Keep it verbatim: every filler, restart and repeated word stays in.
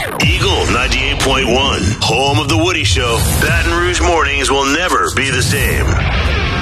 Eagle ninety-eight point one, home of The Woody Show. Baton Rouge mornings will never be the same.